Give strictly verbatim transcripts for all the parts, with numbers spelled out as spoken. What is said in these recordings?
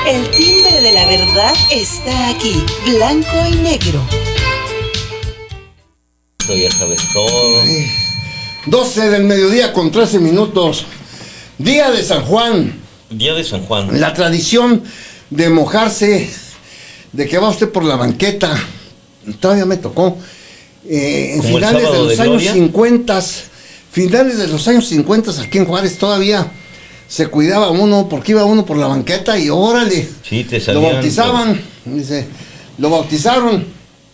El timbre de la verdad está aquí, blanco y negro. Ya sabes todo. doce del mediodía con trece minutos. Día de San Juan. Día de San Juan. La tradición de mojarse, de que va usted por la banqueta, todavía me tocó. Eh, en Como el finales de sábado los de años Gloria. cincuenta, finales de los años cincuenta aquí en Juárez todavía se cuidaba uno porque iba uno por la banqueta y órale, Sí, te lo salían, bautizaban, dice, lo bautizaron.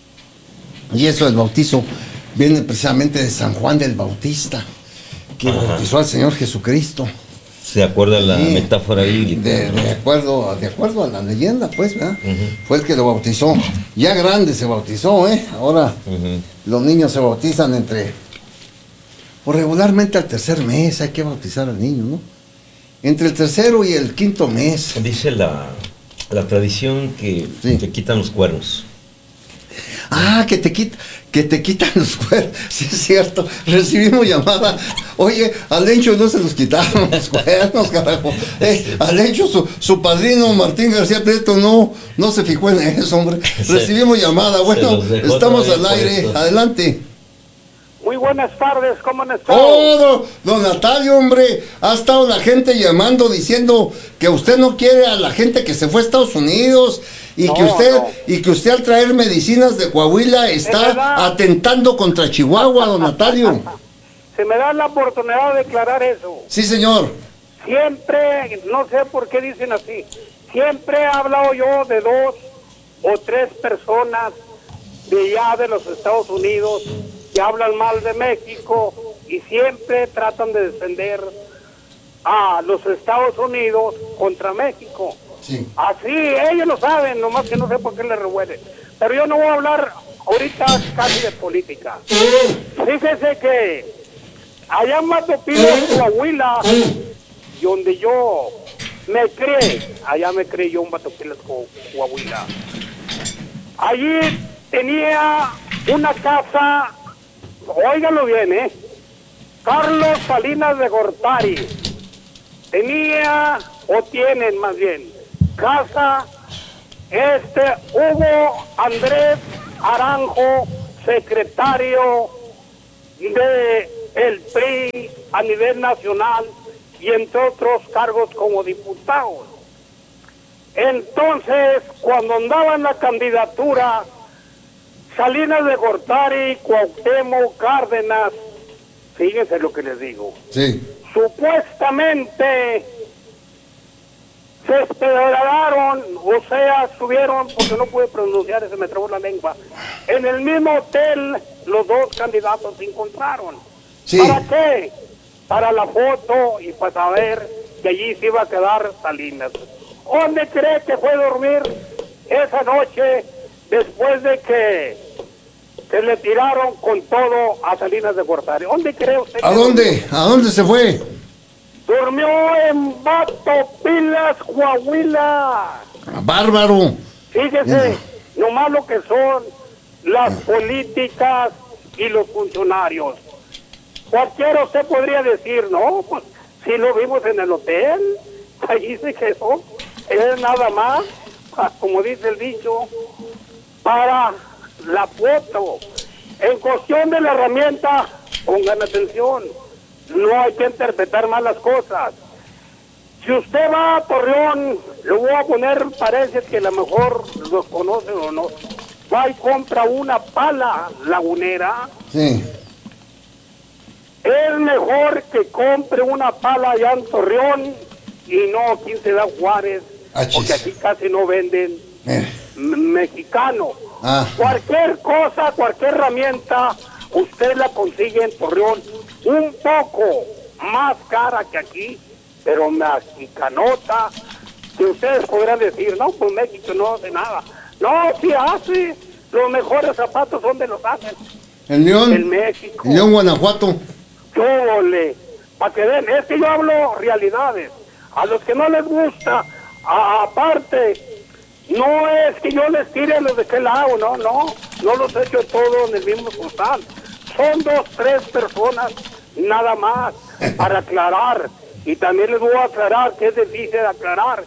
Y eso del bautizo viene precisamente de San Juan del Bautista, que Ajá. bautizó al Señor Jesucristo. ¿Se acuerda la Sí. metáfora bíblica? De, de acuerdo, de acuerdo a la leyenda, pues, ¿verdad? Uh-huh. Fue el que lo bautizó. Ya grande se bautizó, ¿eh? Ahora Uh-huh. los niños se bautizan entre... Pues regularmente al tercer mes hay que bautizar al niño, ¿no? Entre el tercero y el quinto mes. Dice la, la tradición que Sí. te quitan los cuernos. Ah, que te quita, que te quitan los cuernos. Sí, es cierto. Recibimos llamada. Oye, al Lencho no se los quitaron los cuernos, carajo. Eh, al Lencho, su, su padrino Martín García Prieto no, no se fijó en eso, hombre. Se- Recibimos llamada. se Bueno, los dejó estamos al todavía por aire. eso. Adelante. Muy buenas tardes, ¿cómo han estado? Oh, don, don Natalio, hombre, ha estado la gente llamando diciendo que usted no quiere a la gente que se fue a Estados Unidos y No, que usted no. y que usted al traer medicinas de Coahuila verdad. está atentando contra Chihuahua, don Natalio. Se me da la oportunidad de declarar eso. Sí, señor. Siempre, no sé por qué dicen así, siempre he hablado yo de dos o tres personas de allá de los Estados Unidos que hablan mal de México y siempre tratan de defender a los Estados Unidos contra México. Sí. Así, ellos lo saben, nomás que no sé por qué les revuelven. Pero yo no voy a hablar ahorita casi de política. Fíjese que allá en Matopilas, Coahuila, y donde yo me crié, allá me crié yo en Matopilas, Co- Coahuila. Allí tenía una casa, óiganlo bien, ¿eh? Carlos Salinas de Gortari. Tenía, o tienen más bien, casa, este, Hugo Andrés Aranjo, secretario de el P R I a nivel nacional y entre otros cargos como diputado. Entonces, cuando andaba en la candidatura, Salinas de Gortari, Cuauhtémoc Cárdenas, fíjense lo que les digo, Sí. supuestamente se esperaron, o sea, estuvieron, porque no pude pronunciar, se me trabó la lengua, en el mismo hotel los dos candidatos se encontraron. Sí. ¿Para qué? Para la foto y para saber que allí se iba a quedar Salinas. ¿Dónde cree que fue a dormir esa noche después de que se le tiraron con todo a Salinas de Gortari? ¿Dónde cree usted que ¿A dónde? ¿A dónde se fue? durmió? En Batopilas, Coahuila. Bárbaro. Fíjese, nomás lo que son las políticas y los funcionarios. Cualquiera usted podría decir, no, pues si lo vimos en el hotel, allí se quedó, es nada más, ah, como dice el dicho, para la foto. En cuestión de la herramienta, pongan atención, no hay que interpretar mal las cosas. Si usted va a Torreón, le voy a poner, parece que a lo mejor los conocen o no, va y compra una pala lagunera. Sí. Es mejor que compre una pala allá en Torreón y no aquí en Ciudad Juárez, Achis. porque aquí casi no venden Eh. m- mexicano. Ah. Cualquier cosa, cualquier herramienta, usted la consigue en Torreón, un poco más cara que aquí, pero mexicanota, que ustedes podrán decir, no, pues México no hace nada. No, sí hace, los mejores zapatos son de los hacen, El León. en México. El León, Guanajuato. Chole, para que vean, es que yo hablo realidades. A los que no les gusta, a- aparte, no es que yo les tire a los de qué lado, no, no, no los echo todos en el mismo costal. Son dos, tres personas, nada más, para aclarar. Y también les voy a aclarar, que es difícil de aclarar.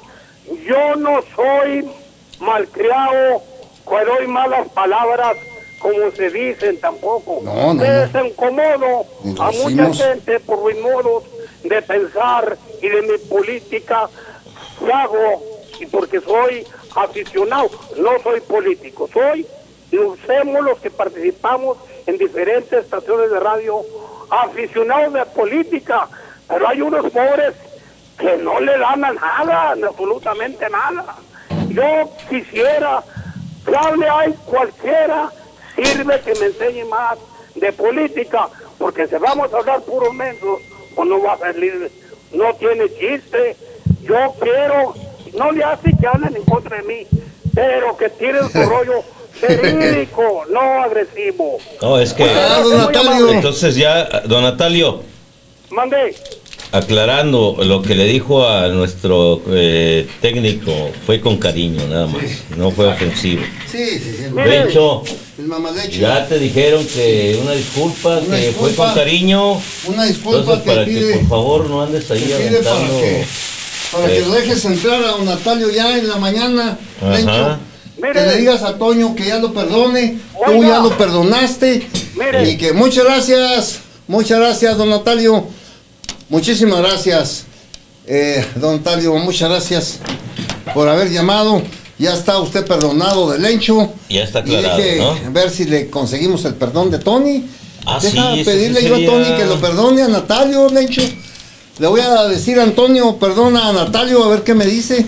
yo no soy malcriado, que doy malas palabras como se dicen tampoco. No, no, Me no. desincomodo Ni a decimos. mucha gente por mis modos de pensar y de mi política que hago, y porque soy aficionado, no soy político, soy, nos somos los que participamos en diferentes estaciones de radio, aficionados de política, pero hay unos pobres que no le dan a nada, absolutamente nada. Yo quisiera que hable ahí cualquiera, sirve que me enseñe más de política, porque si vamos a hablar puros mensos, pues no va a salir, no tiene chiste. Yo quiero, no le hace que hablen en contra de mí, pero que tiren su rollo verídico, no agresivo. No, es que... Ah, don Natalio. Entonces ya, don Natalio, Mande. aclarando, lo que le dijo a nuestro eh, técnico fue con cariño, nada más, no fue ofensivo. Sí, sí, sí. Mire. Bencho, El mamadecho. ya te dijeron que una disculpa, Una que disculpa. fue con cariño. Una disculpa Entonces, que para pide- que por favor no andes ahí Te pide para aventando... que, para que Eh. lo dejes entrar a don Natalio ya en la mañana, Ajá. Lencho, Mire. que le digas a Toño que ya lo perdone, tú Oiga. ya lo perdonaste, Mire. y que muchas gracias, muchas gracias, don Natalio, muchísimas gracias, eh, don Natalio, muchas gracias por haber llamado. Ya está usted perdonado de Lencho. Ya está Y aclarado, deje ¿no? ver si le conseguimos el perdón de Tony. Ah, Deja sí, ese pedirle sí yo sería- a Tony que lo perdone a Natalio, Lencho. Le voy a decir a Antonio, perdona a Natalio, a ver qué me dice.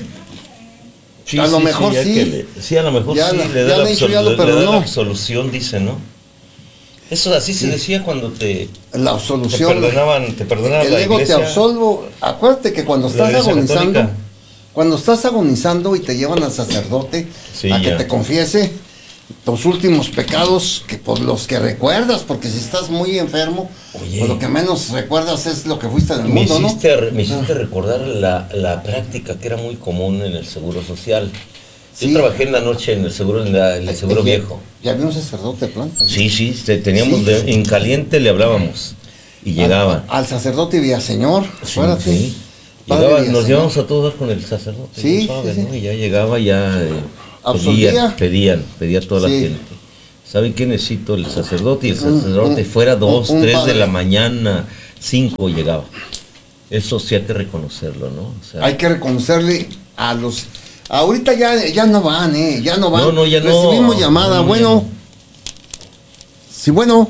Sí, A lo sí, mejor ya sí. que le- sí, a lo mejor Ya sí, la- le ya da, la, le he dicho, absol- ya lo le da perdonó. la absolución, dice, ¿no? Eso así se decía cuando te, La te absolución. perdonaban, te perdonaban El la ego te iglesia. absolvo. Acuérdate que cuando La estás Iglesia agonizando, Católica. cuando estás agonizando y te llevan al sacerdote Sí, a que ya. te confiese tus últimos pecados, que por los que recuerdas, porque si estás muy enfermo, Oye. pues lo que menos recuerdas es lo que fuiste en el Me mundo, ¿no? hiciste, re- me hiciste recordar la, la práctica que era muy común en el Seguro Social. Sí. Yo trabajé en la noche en el Seguro, en la- en el seguro Ya- Viejo. Ya había un sacerdote de planta. ¿no? Sí, sí, te- teníamos Sí. de- en caliente le hablábamos y llegaban. Al, al sacerdote Villaseñor, Sí, acuérdate. sí. Padre Llegaba- Villaseñor. nos llevamos a todos con el sacerdote. Sí, bien suave, sí, sí. ¿no? Y ya llegaba, ya eh, Absolvía. pedían, pedían, pedía a toda Sí. la gente. ¿Saben qué necesito? El sacerdote y el Un- sacerdote un- fuera dos, un tres padre. de la mañana, cinco llegaba. Eso sí hay que reconocerlo, ¿no? O sea, Hay que reconocerle a los... Ahorita ya, ya no van, ¿eh? Ya no van. No, no, ya no. Recibimos llamada, No, ya bueno. no. Sí, bueno.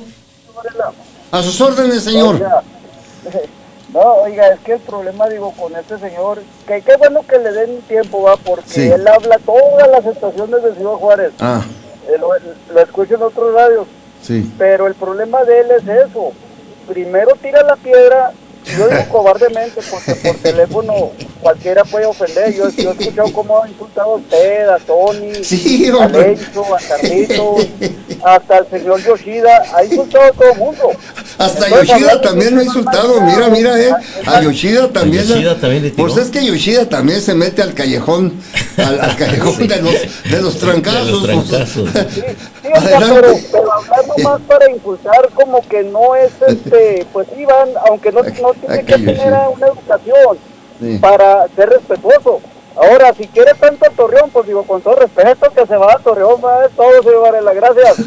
A sus órdenes, señor. Oiga, no, oiga, es que el problema, digo, con este señor, que qué bueno que le den tiempo, va, porque Sí. él habla todas las estaciones de Ciudad Juárez, Ah, Eh, lo, lo escucho en otros radios, sí. pero el problema de él es eso, primero tira la piedra, yo digo cobardemente, porque por teléfono cualquiera puede ofender, yo, yo he escuchado cómo ha insultado a usted, a Tony, Sí, a hombre. Lencho, a Carlitos, hasta el señor Yoshida, ha insultado a todo el mundo. Hasta Entonces, Yoshida hablando también de lo ha un tema insultado, más mira, mira, eh. claro, A Yoshida también. A Yoshida también le tiró. Pues es que Yoshida también se mete al callejón, al, al callejón Sí. de los, de los trancazos. De los pues. trancazos. Sí, sí, o sea, Adelante. pero, pero hablando más para impulsar como que no es este, pues sí van, aunque no, no tiene que Aquello, tener sí. una educación Sí. para ser respetuoso. Ahora, si quiere tanto a Torreón, pues digo, con todo respeto, que se va a Torreón, va a todo, señor Varela, gracias.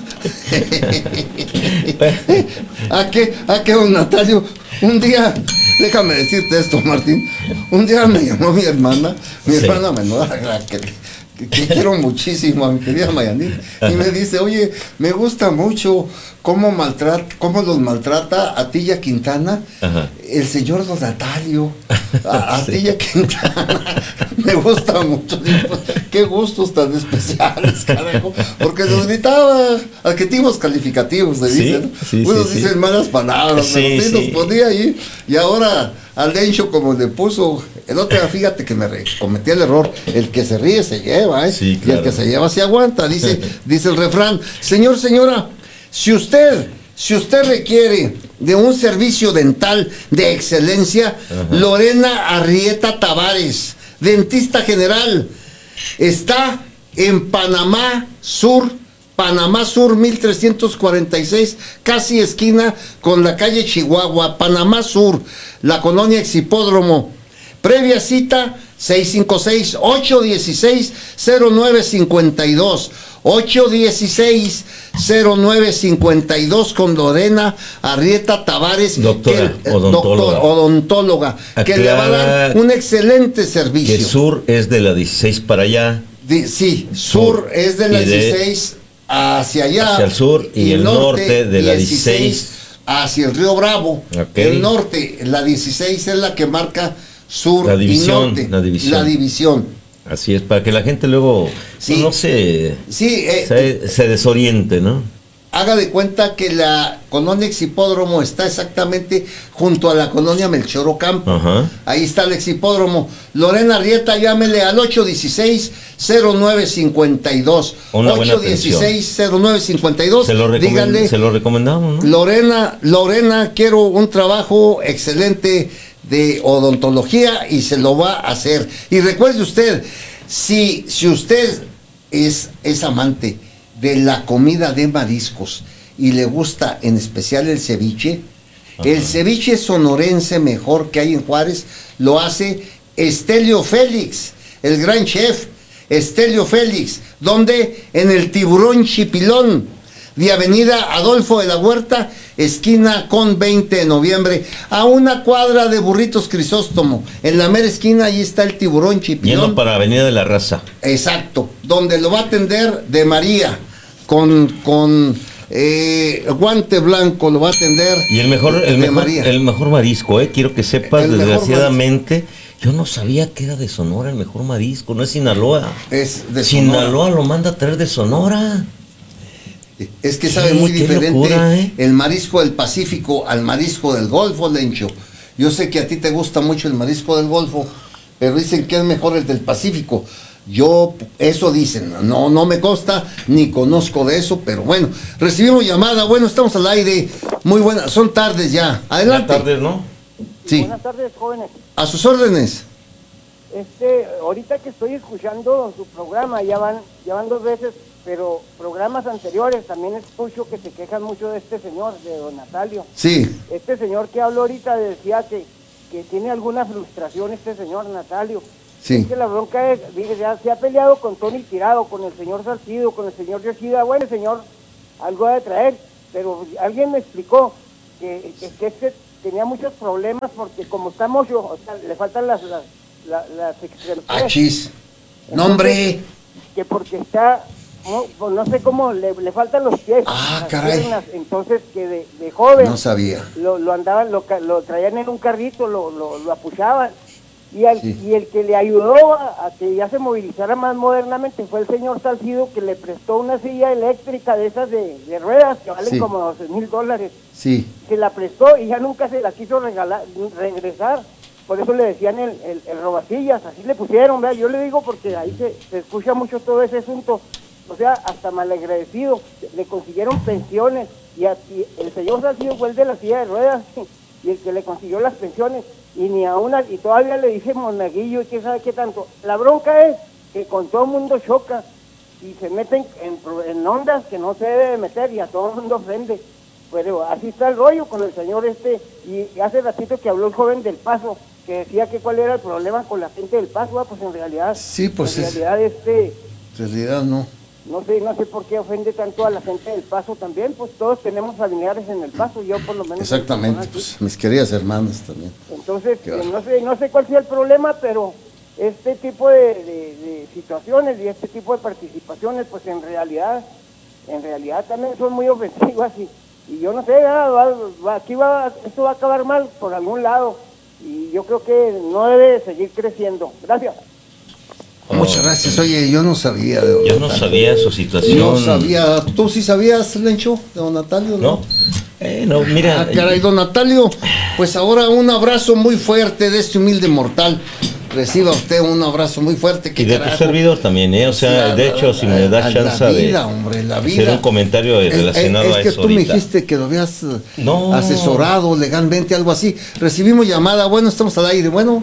¿A qué, a qué, don Natalio? Un día, déjame decirte esto, Martín. Un día me llamó mi hermana, mi Sí. hermana menor, la que, que, que quiero muchísimo, a mi querida Mayanil, y me dice, oye, me gusta mucho cómo maltrata, cómo los maltrata a ti y a Quintana, Ajá. el señor don Natalio, a, a Sí. ti y a Quintana. Me gusta mucho, digo, pues, qué gustos tan especiales, carajo, porque nos gritaba adjetivos calificativos, le Sí, dicen, sí, unos sí, dicen sí. malas palabras, Sí, pero sí, sí. nos ponía ahí, y ahora al Lencho como le puso, el otro día fíjate que me re- cometí el error, el que se ríe se lleva, ¿eh? Sí, Y el claro. que se lleva se aguanta, dice, dice el refrán, señor, señora, si usted, si usted requiere de un servicio dental de excelencia, Lorena Arrieta Tavares, dentista general, está en Panamá Sur, Panamá Sur mil trescientos cuarenta y seis, casi esquina con la calle Chihuahua, Panamá Sur, la colonia Exhipódromo. Previa cita seis cinco seis, ocho uno seis, cero nueve cinco dos. ocho uno seis, cero nueve cinco dos con Lorena Arrieta Tavares, doctora, que, odontóloga, doctor, odontóloga que le va a dar un excelente servicio. Que sur es de la dieciséis para allá. Di, sí, sur, sur es de la dieciséis hacia allá. Hacia el sur y, y el norte, norte de la dieciséis hacia el Río Bravo. Okay. El norte, la dieciséis es la que marca sur la división, y norte. La división. La división. Así es, para que la gente luego sí. pues, no se, sí, eh, se, se desoriente, ¿no? Haga de cuenta que la colonia Exhipódromo está exactamente junto a la colonia Melchor Ocampo. Ajá. Ahí está el Exhipódromo. Lorena Arrieta, llámele al ocho uno seis, cero nueve cinco dos. ocho uno seis, cero nueve cinco dos. Se lo, Díganle, se lo recomendamos, ¿no? Lorena, Lorena, quiero un trabajo excelente de odontología y se lo va a hacer. Y recuerde usted, si, si usted es, es amante de la comida de mariscos y le gusta en especial el ceviche, ajá, el ceviche sonorense mejor que hay en Juárez lo hace Estelio Félix, el gran chef Estelio Félix, donde en el Tiburón Chipilón de Avenida Adolfo de la Huerta, esquina con veinte de noviembre, a una cuadra de Burritos Crisóstomo. En la mera esquina, ahí está el Tiburón Chipilón. Yendo para Avenida de la Raza. Exacto, donde lo va a atender de María, con, con eh, guante blanco, lo va a atender. Y el mejor, el de mejor, María. el mejor marisco, eh, quiero que sepas, El desgraciadamente, yo no sabía que era de Sonora el mejor marisco, no es Sinaloa. Es de Sonora. Sinaloa lo manda a traer de Sonora. Es que sabe sí, muy diferente locura, ¿eh? el marisco del Pacífico al marisco del Golfo, Lencho. Yo sé que a ti te gusta mucho el marisco del Golfo, pero dicen que es mejor el del Pacífico. Yo, eso dicen, no, no me consta, ni conozco de eso, pero bueno, recibimos llamada, bueno, estamos al aire, muy buena, son tardes ya, adelante. Buenas tardes, ¿no? Sí. Buenas tardes, jóvenes. A sus órdenes. Este, ahorita que estoy escuchando su programa, ya van, ya van dos veces, pero programas anteriores también escucho que se quejan mucho de este señor, de don Natalio. Sí. Este señor que habló ahorita decía que, que tiene alguna frustración este señor Natalio. Sí. Es que la bronca es, dice, ya se ha peleado con Tony Tirado, con el señor Salcido, con el señor Yoshida. Bueno, el señor algo ha de traer, pero alguien me explicó que, que, que este tenía muchos problemas porque como está mocho, o sea, le faltan las, las, las, las extremidades. Achis. ¡Nombre! Que porque está, no, pues no sé cómo, le, le faltan los pies. Ah, las caray. piernas. Entonces que de, de joven No sabía. lo, lo andaban, lo, lo traían en un carrito, lo, lo, lo apuchaban. Y, al, Sí. y el que le ayudó a, a que ya se movilizara más modernamente fue el señor Salcido, que le prestó una silla eléctrica de esas de, de ruedas que valen Sí. como doce mil dólares. Sí. Se la prestó y ya nunca se la quiso regalar, regresar. Por eso le decían el, el, el robacillas, así le pusieron, ¿verdad? Yo le digo porque ahí se, se escucha mucho todo ese asunto. O sea, hasta malagradecido. Le consiguieron pensiones y, a, y el señor Salcido fue el de la silla de ruedas y el que le consiguió las pensiones. Y ni a una, y todavía le dice monaguillo y quién sabe qué tanto. La bronca es que con todo el mundo choca y se meten en, en ondas que no se debe meter y a todo el mundo ofende. Pero así está el rollo con el señor este. Y hace ratito que habló el joven del Paso, que decía que cuál era el problema con la gente del Paso. Ah, pues en realidad, Sí, pues en es- realidad este, En realidad no. no sé, no sé por qué ofende tanto a la gente del Paso también. Pues todos tenemos familiares en el Paso, yo por lo menos. Exactamente, soy personal, pues mis queridas hermanas también. entonces, Qué eh, bárbaro. no sé, no sé cuál sea el problema, pero este tipo de, de- de situaciones y este tipo de participaciones, pues en realidad, en realidad también son muy ofensivas y, y yo no sé, ah, va- va- aquí va, esto va a acabar mal por algún lado y yo creo que no debe seguir creciendo. Gracias. Muchas gracias. Oye, yo no sabía de don Yo no Natalio. sabía su situación. No sabía. ¿Tú sí sabías, Lencho, de don Natalio? No, eh, no, mira. Ah, caray, don Natalio, pues ahora un abrazo muy fuerte de este humilde mortal. Reciba usted un abrazo muy fuerte. ¿Qué Y de tu carajo? servidor también, ¿eh? O sea, La- de hecho, si me la- das la chance vida, de hombre, la hacer vida. un comentario Es- relacionado es, es a que eso tú me ahorita. dijiste que lo habías eh, No. asesorado legalmente, algo así. Recibimos llamada, bueno, estamos al aire, bueno.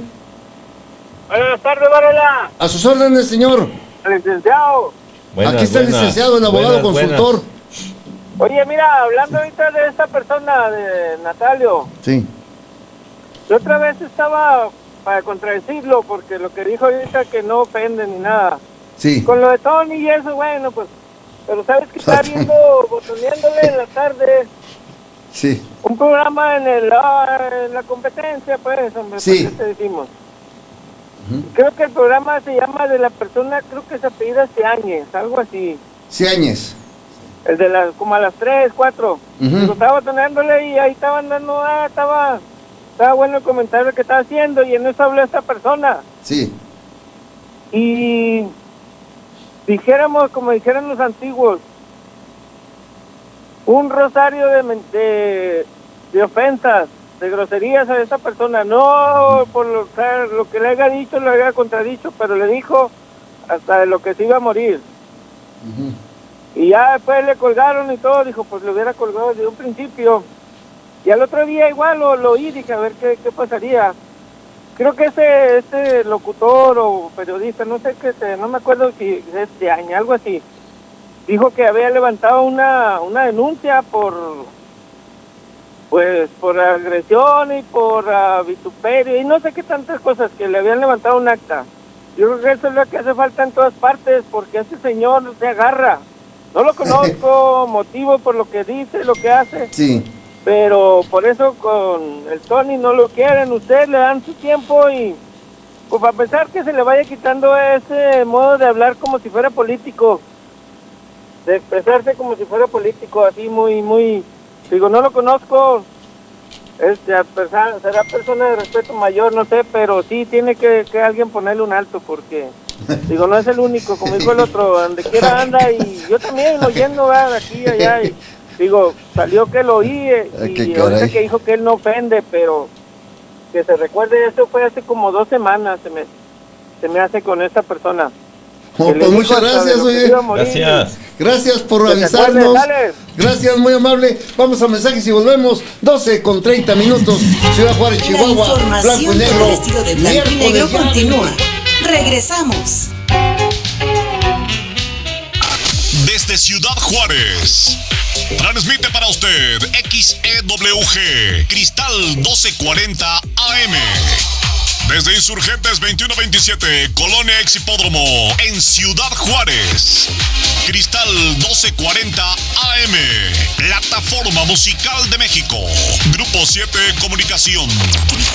Buenas tardes, Varela. A sus órdenes, señor. Licenciado. Buenas, Aquí está el buenas, licenciado, el abogado buenas, consultor. Oye, mira, hablando ahorita de esta persona, de Natalio, Sí, yo otra vez estaba para contradecirlo, porque lo que dijo ahorita que no ofende ni nada. Sí. Con lo de Tony y eso, bueno, pues, pero sabes que está viendo, botoneándole en la tarde, Sí. un programa en, el, ah, en la competencia, pues, hombre, Sí. ¿por qué te decimos? Creo que el programa se llama de la persona, creo que se apellida Ciáñez, algo así. Ciáñez. El de las, como a las tres, cuatro. Ujú. Digo, estaba botoneándole y ahí estaban dando, ah, estaba, estaba bueno el comentario que estaba haciendo y en eso habló esta persona. Sí. Y dijéramos, como dijeron los antiguos, un rosario de, men- de, de ofensas, de groserías a esa persona, no por lo, o sea, lo que le haya dicho, lo haya contradicho, pero le dijo hasta de lo que se iba a morir. Y ya después le colgaron y todo, dijo, pues le hubiera colgado desde un principio. Y al otro día igual lo, lo oí, dije, a ver qué, qué pasaría. Creo que ese, ese locutor o periodista, no sé qué, se- no me acuerdo si es de año, algo así, dijo que había levantado una, una denuncia por, pues, por agresión y por ah, vituperio y no sé qué tantas cosas, que le habían levantado un acta. Yo creo que eso es lo que hace falta en todas partes, porque ese señor se agarra. No lo conozco, motivo por lo que dice, lo que hace. Sí. Pero por eso con el Tony no lo quieren, ustedes le dan su tiempo y pues para pensar que se le vaya quitando ese modo de hablar como si fuera político, de expresarse como si fuera político, así muy, muy, digo, no lo conozco, este, a pesar- será persona de respeto mayor, no sé, pero sí tiene que, que alguien ponerle un alto porque, digo, no es el único, como dijo el otro, donde quiera anda y yo también oyendo, ¿verdad? De aquí y allá y digo, salió que lo oí eh, Ay, qué y caray. ahorita que dijo que él no ofende, pero que se recuerde, eso fue hace como dos semanas, se me, se me hace con esta persona. Oh, Que le pues dijo muchas hasta de gracias, lo que se oye. iba a morir. Gracias. Gracias por Que se acuerde, avisarnos. dale. Gracias, muy amable. Vamos a mensajes y volvemos. doce con treinta minutos. Ciudad Juárez, La Chihuahua. Blanco y información negro. con el estilo de blanco y Miércoles negro ya. continúa. Regresamos. Desde Ciudad Juárez. Transmite para usted X E W G Cristal doce cuarenta A M. Desde Insurgentes veintiuno veintisiete, Colonia Ex Hipódromo, en Ciudad Juárez. Cristal doce cuarenta A M. Plataforma Musical de México. Grupo siete Comunicación.